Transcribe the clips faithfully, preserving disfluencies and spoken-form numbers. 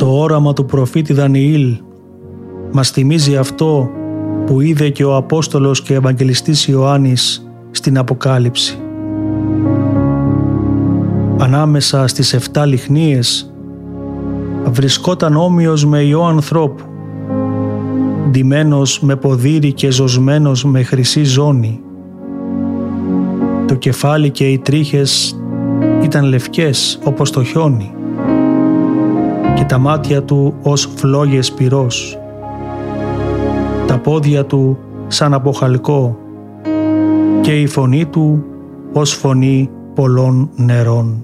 Το όραμα του προφήτη Δανιήλ μας θυμίζει αυτό που είδε και ο Απόστολος και Ευαγγελιστής Ιωάννης στην Αποκάλυψη. Ανάμεσα στις εφτά λιχνίες βρισκόταν όμοιος με Υιό ανθρώπου, ντυμένος με ποδήρι και ζωσμένος με χρυσή ζώνη. Το κεφάλι και οι τρίχες ήταν λευκές όπως το χιόνι και τα μάτια του ως φλόγες πυρός, τα πόδια του σαν από χαλκό και η φωνή του ως φωνή πολλών νερών.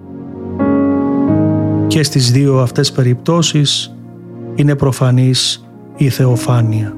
Και στις δύο αυτές περιπτώσεις είναι προφανής η θεοφάνεια.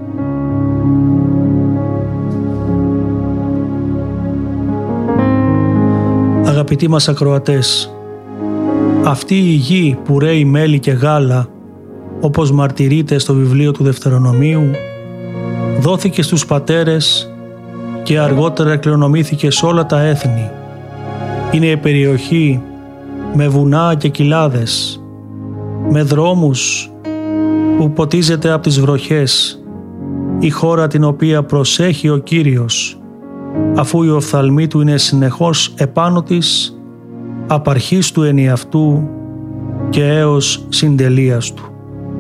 Αγαπητοί μας ακροατές, αυτή η γη που ρέει μέλι και γάλα, όπως μαρτυρείται στο βιβλίο του Δευτερονομίου, δόθηκε στους πατέρες και αργότερα κληρονομήθηκε σε όλα τα έθνη. Είναι η περιοχή με βουνά και κοιλάδες, με δρόμους που ποτίζεται από τις βροχές, η χώρα την οποία προσέχει ο Κύριος, αφού οι οφθαλμοί του είναι συνεχώς επάνω της, απαρχής του ενιαυτού και έως συντελείας του.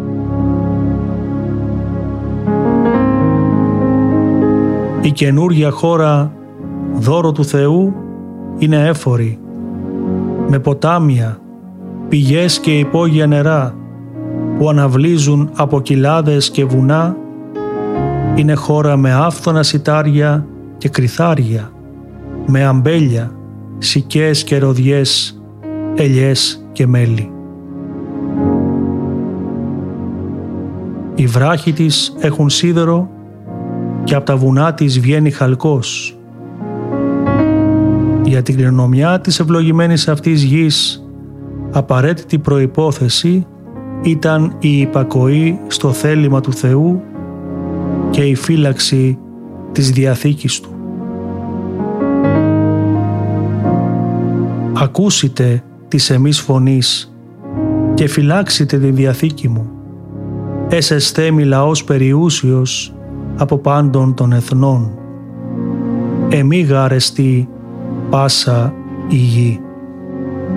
Η καινούργια χώρα δώρο του Θεού είναι έφορη, με ποτάμια, πηγές και υπόγεια νερά που αναβλύζουν από κοιλάδες και βουνά. Είναι χώρα με άφθονα σιτάρια και κρυθάρια, με αμπέλια, σικές και ροδιές, ελιές και μέλι. Οι βράχοι της έχουν σίδερο και από τα βουνά της βγαίνει χαλκός. Για την κληρονομιά της ευλογημένης αυτής γης, απαραίτητη προϋπόθεση ήταν η υπακοή στο θέλημα του Θεού και η φύλαξη της Διαθήκης Του. Ακούσετε της εμείς φωνής και φυλάξετε τη Διαθήκη μου. Έσεσθέ μη λαός περιούσιος από πάντων των εθνών. Εμεί γαρεστή πάσα η γη.